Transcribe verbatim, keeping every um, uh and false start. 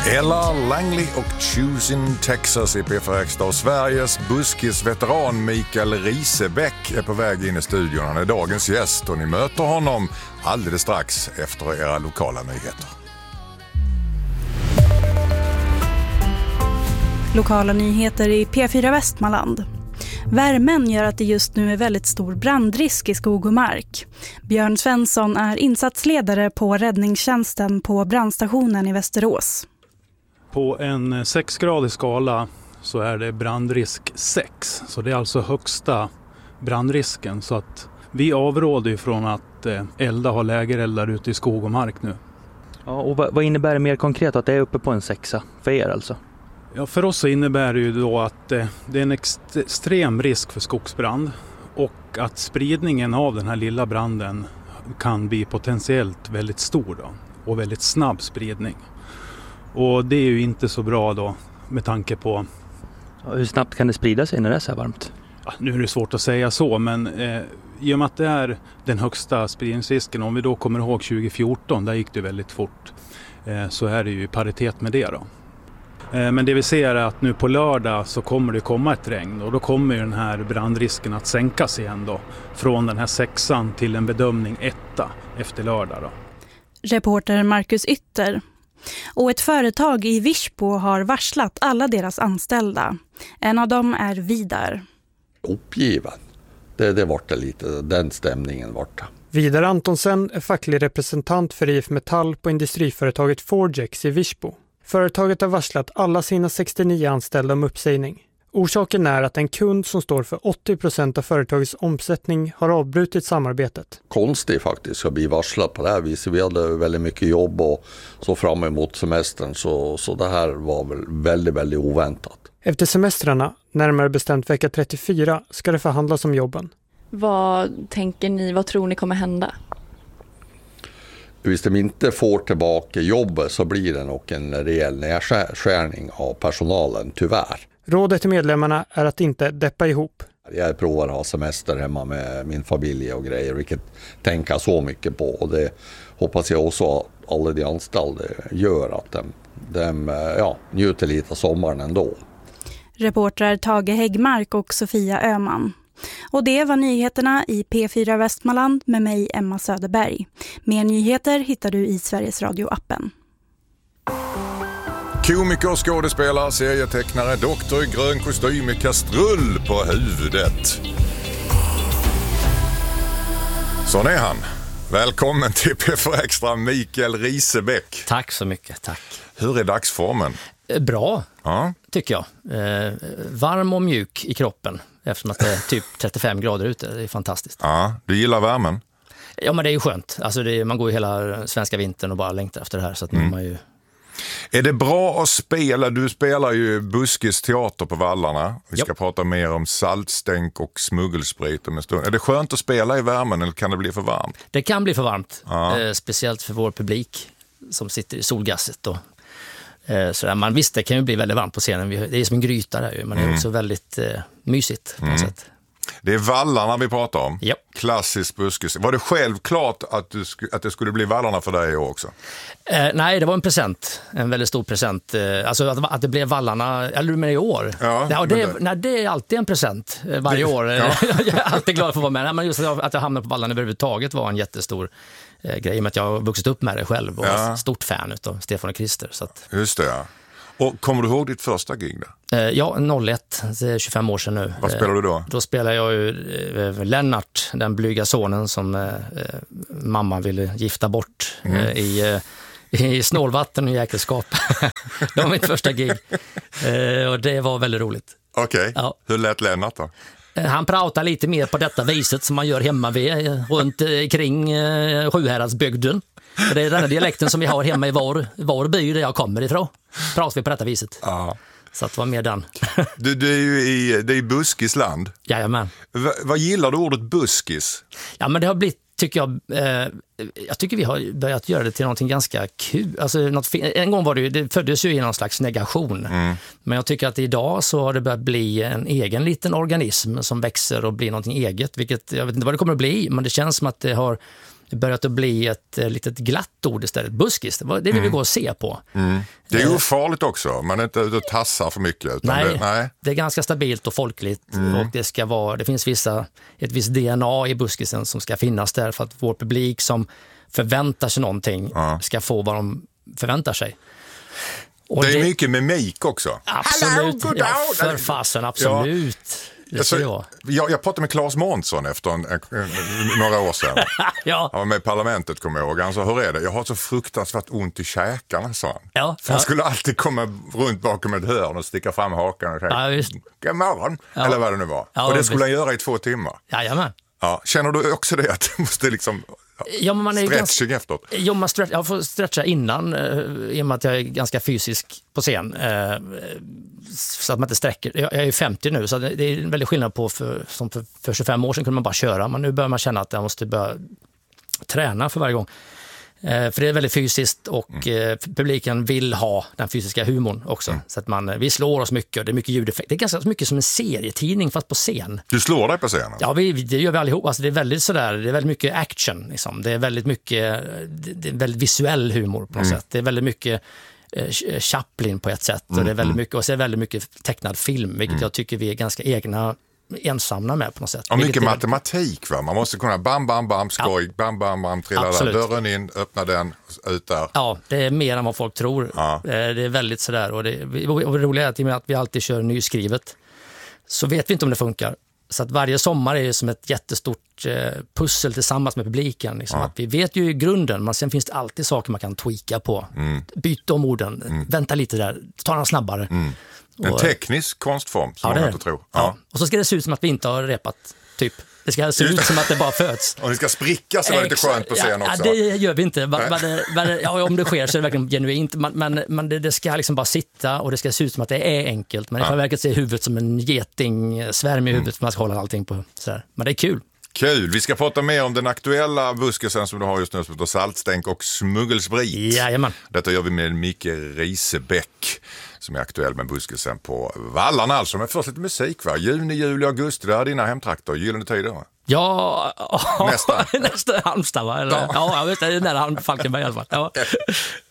Ella Langley och Choosing Texas i P fyra Extra och Sveriges buskisveteran Mikael Risebäck är på väg in i studion. Han är dagens gäst och ni möter honom alldeles strax efter era lokala nyheter. Lokala nyheter i P fyra Västmanland. Värmen gör att det just nu är väldigt stor brandrisk i skog och mark. Björn Svensson är insatsledare på räddningstjänsten på brandstationen i Västerås. På en sexgradig skala så är det brandrisk sex. Så det är alltså högsta brandrisken. Så att vi avråder ju från att elda, ha lägereldar ute i skog och mark nu. Ja, och vad innebär det mer konkret att det är uppe på en sexa för er alltså? Ja, för oss så innebär det ju då att det är en extrem risk för skogsbrand och att spridningen av den här lilla branden kan bli potentiellt väldigt stor då, och väldigt snabb spridning. Och det är ju inte så bra då med tanke på... Ja, hur snabbt kan det sprida sig när det är så här varmt? Ja, nu är det svårt att säga så, men eh, i och med att det är den högsta spridningsrisken, om vi då kommer ihåg tjugo fjorton, där gick det väldigt fort, eh, så är det ju i paritet med det då. Men det vi ser är att nu på lördag så kommer det komma ett regn och då kommer den här brandrisken att sänkas igen då. Från den här sexan till en bedömning etta efter lördag då. Reporter Marcus Ytter. Och ett företag i Virsbo har varslat alla deras anställda. En av dem är Vidar. Uppgiven. Det, det var det lite, den stämningen var det. Vidar Antonsen är facklig representant för I F Metall på industriföretaget Forgex i Virsbo. Företaget har varslat alla sina sextionio anställda om uppsägning. Orsaken är att en kund som står för åttio procent av företagets omsättning har avbrutit samarbetet. Konstigt faktiskt att bli varslad på det här viset. Vi hade väldigt mycket jobb och så fram emot semestern, så, så det här var väl väldigt, väldigt oväntat. Efter semestrarna, närmare bestämt vecka trettiofyra, ska det förhandlas om jobben. Vad tänker ni, vad tror ni kommer hända? Hvis de inte får tillbaka jobbet så blir det nog en rejäl nedskärning av personalen, tyvärr. Rådet till medlemmarna är att inte deppa ihop. Jag provar att ha semester hemma med min familj och grejer, vilket tänker så mycket på. Och det hoppas jag också att alla de anställda gör, att de, de ja, njuter lite av sommaren ändå. Reportrar Tage Häggmark och Sofia Öman. Och det var nyheterna i P fyra Västmanland med mig, Emma Söderberg. Mer nyheter hittar du i Sveriges Radio-appen. Komiker, skådespelare, serietecknare, doktor i grön kostym med kastrull på huvudet. Sån är han. Välkommen till P fyra Extra, Mikael Risebäck. Tack så mycket, tack. Hur är dagsformen? Bra, ja. tycker jag. Eh, varm och mjuk i kroppen. Eftersom att det är typ trettiofem grader ute. Det är fantastiskt. Ja, du gillar värmen? Ja, men det är ju skönt. Alltså det är, man går ju hela svenska vintern och bara längtar efter det här. Så att mm. man ju... Är det bra att spela? Du spelar ju buskis teater på Vallarna. Vi ska jo. prata mer om saltstänk och smuggelsprit om en stund. Är det skönt att spela i värmen eller kan det bli för varmt? Det kan bli för varmt. Ja. Eh, speciellt för vår publik som sitter i solgasset och så där. Man visst, det kan ju bli väldigt varmt på scenen. Det är som en gryta där ju, men det är också väldigt eh, mysigt på något mm. sätt. Det är Vallarna vi pratar om. Ja. Klassisk buskis. Var det självklart att, du sk- att det skulle bli Vallarna för dig också? Eh, nej, det var en present. En väldigt stor present. Eh, alltså att, att det blev Vallarna, eller du menar i år? Ja, ja, det, det... Nej, det är alltid en present eh, varje det, år. Ja. Jag är alltid glad för att vara med. Nej, men just att jag, att jag hamnade på Vallarna överhuvudtaget var en jättestor eh, grej. Med att jag har vuxit upp med det själv och ja. stort fan av Stefan och Krister. Så att... Just det, ja. Och kommer du ihåg ditt första gig då? Eh, ja, noll ett, det är tjugofem år sedan nu. Vad spelar du då? Eh, då spelar jag ju eh, Lennart, den blyga sonen som eh, mamma ville gifta bort mm. eh, i, eh, i snålvatten och jäkelskap. Det var mitt första gig. Eh, och det var väldigt roligt. Okej, okay. ja. Hur lät Lennart då? Han pratar lite mer på detta viset som man gör hemma vid, runt kring eh, Sjuhäradsbygden. För det är den här dialekten som vi har hemma i vår, vår by där jag kommer ifrån. Pratar vi på detta viset. Ja. Så att det var mer den. Du, du är ju i, det är buskisland. Jajamän. Va, vad gillar du ordet buskis? Ja, men det har blivit, tycker jag, eh, jag tycker vi har börjat göra det till någonting ganska kul. Alltså, något, en gång var det ju, det föddes ju i någon slags negation. Mm. Men jag tycker att idag så har det börjat bli en egen liten organism som växer och blir någonting eget. Vilket, jag vet inte vad det kommer att bli, men det känns som att det har det börjat att bli ett eh, litet glatt ord istället. Buskis, det, det vill mm. vi gå och se på. Mm. Det är ju farligt också, man är inte ute och tassar för mycket. Utan nej, det, nej, det är ganska stabilt och folkligt mm. och det ska vara, det finns vissa, ett visst D N A i buskisen som ska finnas där för att vår publik som förväntar sig någonting ja. ska få vad de förväntar sig. Och det är det, mycket mimik också. Absolut, Hello, ja, för fasen, absolut. Ja. Alltså, jag. Jag, jag pratade med Claes Månsson efter en, en, en, några år sedan. ja. Han var med i parlamentet, kommer jag ihåg. Han sa, hur är det? Jag har så fruktansvärt ont i käkarna, sa han. Ja, för han ja. skulle alltid komma runt bakom ett hörn och sticka fram hakan och säga, ja, god morgon, ja. eller vad det nu var. Ja, och det skulle visst. han göra i två timmar. Jajamän. Ja, känner du också det att du måste liksom ja, men man är stretching ganska, efteråt? Jo, man stretch, jag får stretcha innan eh, i och med att jag är ganska fysisk på scen. Eh, så att man inte sträcker. Jag, jag är femtio nu så det är en väldigt skillnad på för, som för, för tjugofem år sedan kunde man bara köra. Men nu börjar man känna att jag måste börja träna för varje gång. Eh, för det är väldigt fysiskt och mm. eh, publiken vill ha den fysiska humorn också. Mm. Så att man, vi slår oss mycket och det är mycket ljudeffekt. Det är ganska mycket som en serietidning fast på scen. Du slår dig på scenen? Ja, vi, det gör vi allihop. Alltså, det är väldigt sådär, det är väldigt mycket action. Liksom. Det är väldigt mycket, det är väldigt visuell humor på något mm. sätt. Det är väldigt mycket eh, Chaplin på ett sätt. Mm. Och det är väldigt mycket, och så är det väldigt mycket tecknad film, vilket mm. jag tycker vi är ganska egna ensamma med på något sätt. Och mycket matematik, va? Man måste kunna bam, bam, bam, skoj, ja. bam, bam, bam, trilla där, dörren in, öppna den, ut där. Ja, det är mer än vad folk tror. Ja. Det är väldigt sådär, och det, och det roliga är att, i och med att vi alltid kör nyskrivet så vet vi inte om det funkar. Så att varje sommar är ju som ett jättestort eh, pussel tillsammans med publiken. Liksom. Ja. Att vi vet ju i grunden, men sen finns det alltid saker man kan tweaka på. Mm. Byta om orden, mm. vänta lite där, ta den snabbare. Mm. En och, teknisk konstform som ja, man inte tror. Ja. Ja. Och så ska det se ut som att vi inte har repat, typ. Det ska se ut som att det bara föds. Och det ska spricka så är det lite skönt på scen ja, också. Ja, det gör vi inte. Men, men, ja, om det sker så är det verkligen genuint. Men, men, men det, det ska liksom bara sitta och det ska se ut som att det är enkelt. Men det kan ja. verkligen se huvudet som en geting, svärm i huvudet, mm. man ska hålla allting på. Sådär. Men det är kul. Kul. Vi ska prata mer om den aktuella buskisen som du har just nu, som heter saltstänk och smuggelsprit. Jajamän. Detta gör vi med Micke Risebäck som är aktuell med buskisen på Vallarna. Alltså, men först lite musik, va? Juni, juli, augusti, det är dina hemtrakter. Gyllene tider, va? Ja, nästa. nästa Halmstad, va? Eller? Ja, ja, vet, det är nära Falkenberg i alla fall. Ja.